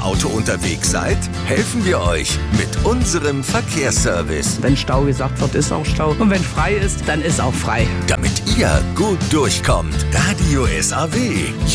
Auto unterwegs seid? Helfen wir euch mit unserem Verkehrsservice. Wenn Stau gesagt wird, ist auch Stau. Und wenn frei ist, dann ist auch frei. Damit ihr gut durchkommt. Radio SAW.